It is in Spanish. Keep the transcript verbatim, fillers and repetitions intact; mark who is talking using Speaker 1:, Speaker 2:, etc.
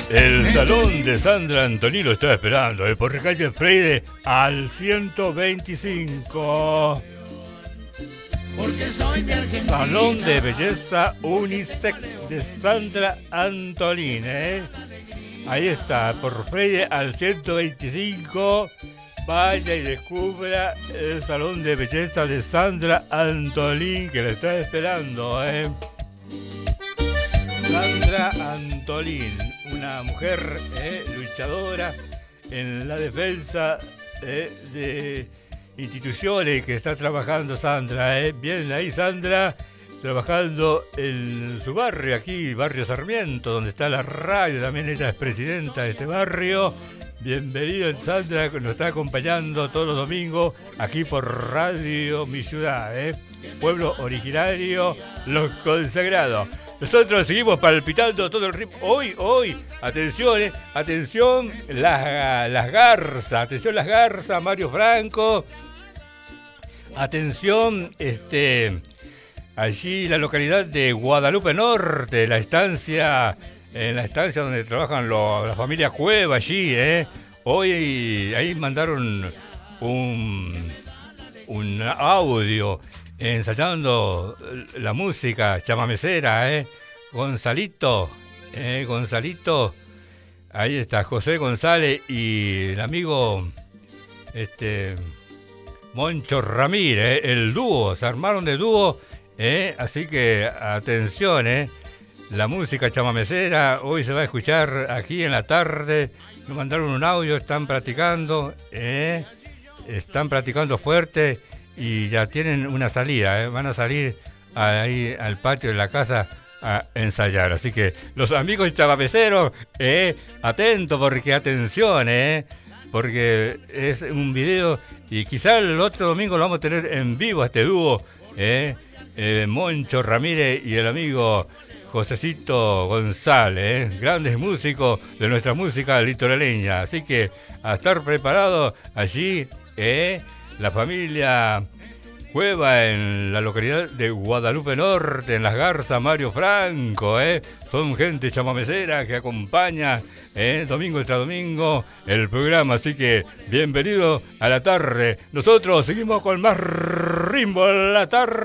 Speaker 1: El salón de Sandra Antolín lo está esperando, eh, por calle Freire al ciento veinticinco. Salón de belleza unisex de Sandra Antolín, eh. Ahí está, por Freire al ciento veinticinco. Vaya y descubra el salón de belleza de Sandra Antolín que lo está esperando, eh. Sandra Antolín, una mujer eh, luchadora en la defensa eh, de instituciones que está trabajando Sandra. Eh. Bien ahí Sandra, trabajando en su barrio, aquí, barrio Sarmiento, donde está la radio, también ella es presidenta de este barrio. Bienvenido Sandra, que nos está acompañando todos los domingos aquí por Radio Mi Ciudad, eh. Pueblo originario, Los Consagrados. Nosotros seguimos palpitando todo el ritmo. Hoy, hoy, atención, eh, atención, las, las garzas, atención las garzas, Mario Franco. Atención, este, allí la localidad de Guadalupe Norte, la estancia, en la estancia donde trabajan los, la familia Cueva allí, eh. Hoy ahí mandaron un, un audio ensayando la música chamamecera, ¿eh? Gonzalito, ¿eh? Gonzalito, ahí está José González y el amigo este Moncho Ramírez, ¿eh? El dúo, se armaron de dúo, ¿eh? Así que atención, ¿eh? La música chamamecera hoy se va a escuchar aquí en la tarde. Nos mandaron un audio, están practicando, ¿eh? Están practicando fuerte. Y ya tienen una salida, ¿eh? Van a salir ahí al patio de la casa a ensayar. Así que los amigos chamameceros, eh, atentos, porque atención, eh, porque es un video y quizá el otro domingo lo vamos a tener en vivo, este dúo, eh, eh, Moncho Ramírez y el amigo Josecito González, eh, grandes músicos de nuestra música litoraleña. Así que a estar preparados allí, eh, la familia Cueva en la localidad de Guadalupe Norte, en Las Garzas, Mario Franco, ¿eh? Son gente chamamecera que acompaña ¿eh? domingo tras domingo el programa, así que bienvenido a la tarde. Nosotros seguimos con más ritmo en la tarde.